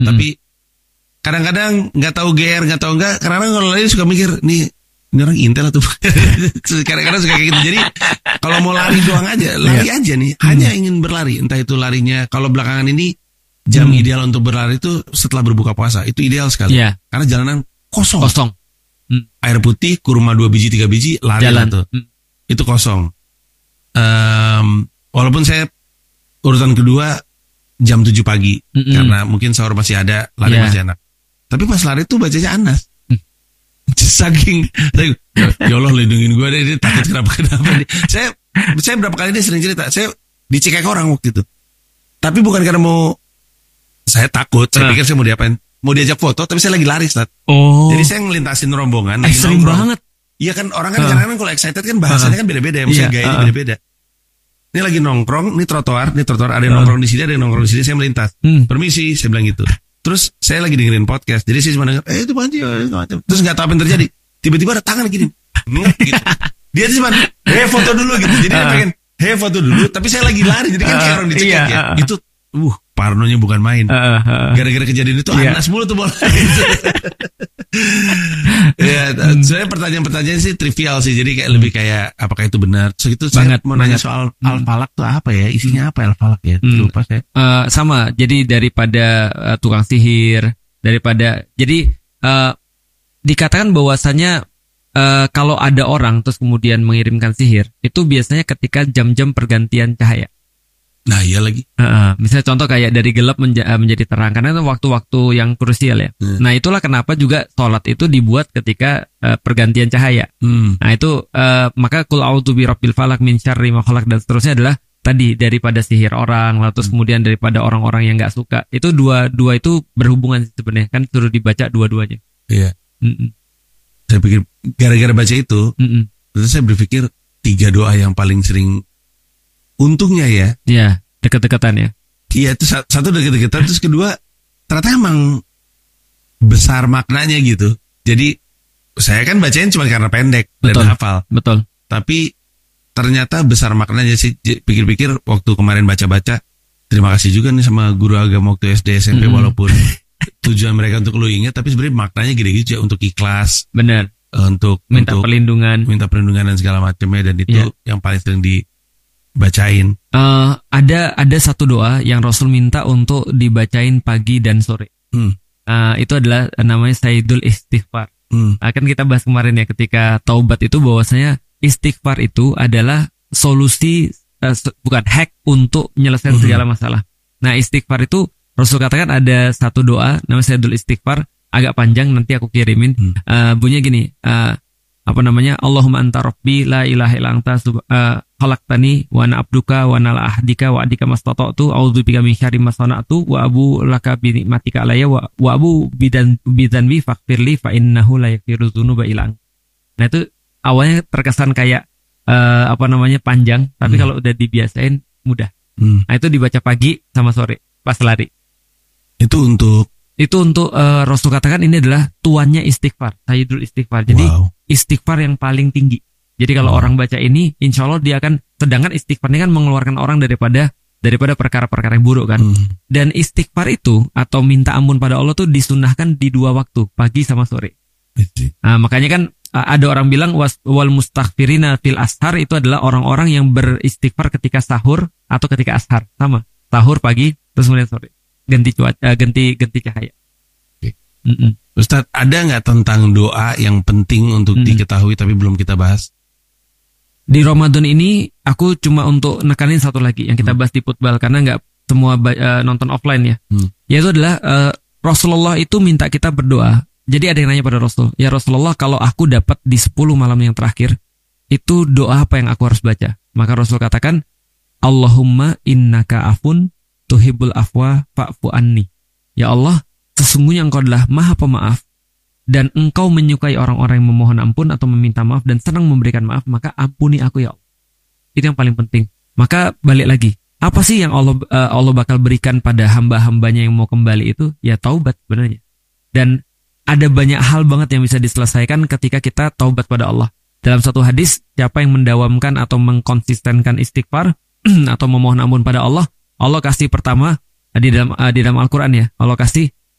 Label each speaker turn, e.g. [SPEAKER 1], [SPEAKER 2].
[SPEAKER 1] Tapi kadang-kadang nggak tahu GR, nggak tahu enggak. Kadang-kadang kalau lari suka mikir, ini orang intel atau kadang-kadang suka kayak gitu. Jadi kalau mau lari doang aja, lari aja nih. Hanya ingin berlari. Entah itu larinya, kalau belakangan ini jam ideal untuk berlari itu setelah berbuka puasa. Itu ideal sekali. Karena jalanan kosong. Air putih, kurma 2 biji 3 biji, lari tuh. Itu kosong. Walaupun saya urutan kedua jam 7 pagi karena mungkin sahur masih ada, lari masih enak. Tapi pas lari tuh bacanya Anas. Saking ya Allah lindungin gue deh, dia takut kenapa. Saya berapa kali dia sering cerita, saya dicekek orang waktu itu. Tapi bukan karena saya takut, saya pikir saya mau diapain, mau diajak foto, tapi saya lagi lari, Ustaz. Jadi saya ngelintasin rombongan.
[SPEAKER 2] Sering banget.
[SPEAKER 1] Iya kan, orang kan kadang-kadang kalau excited kan bahasanya kan beda-beda, misalnya gayanya beda-beda. Ini lagi nongkrong, ini trotoar, ada yang nongkrong di sini, ada yang nongkrong di sini, saya melintas. Permisi, saya bilang gitu. Terus saya lagi dengerin podcast, jadi saya cuma denger, itu Panji, terus nggak tahu apa yang terjadi. Tiba-tiba ada tangan gini, gitu. Dia cuma, foto dulu gitu. Jadi dia pengen, foto dulu, tapi saya lagi lari, jadi kan kayak orang dicekek ya. Itu, parnonya bukan main. Gara-gara kejadian itu Anas mulu tuh bola. Ya, sebenarnya pertanyaan-pertanyaan sih trivial sih, jadi kayak lebih kayak apakah itu benar. So itu saya mau nanya soal Al-Falak tuh apa ya, isinya apa Al-Falak ya? Lupa saya.
[SPEAKER 2] Sama, jadi daripada tukang sihir, jadi dikatakan bahwasanya kalau ada orang terus kemudian mengirimkan sihir, itu biasanya ketika jam-jam pergantian cahaya.
[SPEAKER 1] Nah iya lagi.
[SPEAKER 2] Misalnya contoh kayak dari gelap menjadi terang, karena itu waktu-waktu yang krusial ya. Nah itulah kenapa juga sholat itu dibuat ketika pergantian cahaya. Nah itu maka qul a'udzu birabbil falaq min syarri ma khalaq dan seterusnya adalah tadi daripada sihir orang, lalu terus kemudian daripada orang-orang yang nggak suka. Itu dua itu berhubungan sebenarnya, kan suruh dibaca dua-duanya.
[SPEAKER 1] Iya. Saya pikir gara-gara baca itu, terus saya berpikir 3 doa yang paling sering. Untungnya ya.
[SPEAKER 2] Iya, dekat-dekatan ya.
[SPEAKER 1] Iya, itu satu dekat-dekatan, terus kedua ternyata emang besar maknanya gitu. Jadi saya kan bacain cuma karena pendek dan hafal. Betul. Tapi ternyata besar maknanya sih. Pikir-pikir waktu kemarin baca-baca, terima kasih juga nih sama guru agama waktu SD SMP walaupun tujuan mereka untuk lu ingat, tapi sebenarnya maknanya gede-gede untuk ikhlas.
[SPEAKER 2] Benar.
[SPEAKER 1] Untuk
[SPEAKER 2] minta perlindungan
[SPEAKER 1] dan segala macamnya, dan itu yang paling sering dibacain.
[SPEAKER 2] Ada satu doa yang Rasul minta untuk dibacain pagi dan sore. Itu adalah namanya Sayyidul Istighfar. Akan kita bahas kemarin ya ketika taubat itu, bahwasanya istighfar itu adalah solusi, bukan hack untuk menyelesaikan segala masalah. Nah istighfar itu Rasul katakan ada satu doa namanya Sayyidul Istighfar, agak panjang, nanti aku kirimin. Bunyinya gini, Allahumma anta rabbi la ilaha illa anta khalaqtani wa ana abduka wa ana ahdika wa adika mastata'tu a'udzubika min syarri ma sana'tu wa abu laka bi nikmatika alayya wa abu bidzanbi faghfirli fa innahu la yaghfiru dzunuba illa anta. Nah itu awalnya terkesan kayak panjang, tapi kalau udah dibiasain mudah. Nah itu dibaca pagi sama sore pas lari. Itu untuk Rasul katakan ini adalah tuannya istighfar, Sayyidul Istighfar. Jadi istighfar yang paling tinggi. Jadi kalau orang baca ini, insya Allah dia akan, sedangkan istighfar ini kan mengeluarkan orang daripada perkara-perkara yang buruk kan. Dan istighfar itu atau minta ampun pada Allah tuh disunahkan di 2 waktu, pagi sama sore. Nah, makanya kan ada orang bilang wal mustaghfirina fil ashar, itu adalah orang-orang yang beristighfar ketika sahur atau ketika ashar. Sama, sahur pagi terus kemudian sore. Ganti cahaya.
[SPEAKER 1] Ustadz, ada nggak tentang doa yang penting untuk diketahui tapi belum kita bahas?
[SPEAKER 2] Di Ramadan ini aku cuma untuk nekanin satu lagi yang kita bahas di Putbal, karena nggak semua nonton offline ya. Yaitu adalah Rasulullah itu minta kita berdoa. Jadi ada yang nanya pada Rasul, ya Rasulullah, kalau aku dapat di 10 malam yang terakhir, itu doa apa yang aku harus baca? Maka Rasul katakan, Allahumma innaka afun tuhibbul afwa fa'fu anni. Ya Allah, sesungguhnya Engkau adalah Maha Pemaaf dan Engkau menyukai orang-orang yang memohon ampun atau meminta maaf dan senang memberikan maaf, maka ampuni aku ya Allah. Itu yang paling penting. Maka balik lagi, apa sih yang Allah bakal berikan pada hamba-hambanya yang mau kembali itu? Ya taubat sebenarnya. Dan ada banyak hal banget yang bisa diselesaikan ketika kita taubat pada Allah. Dalam satu hadis, siapa yang mendawamkan atau mengkonsistenkan istighfar atau memohon ampun pada Allah, Allah kasih pertama di dalam Al-Quran ya, Allah kasih